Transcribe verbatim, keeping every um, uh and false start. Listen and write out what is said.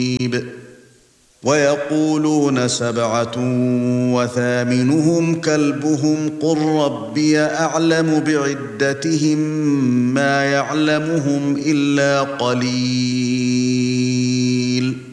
ويقولون سبعة وثامنهم كلبهم قل ربي أعلم بعدتهم ما يعلمهم إلا قليل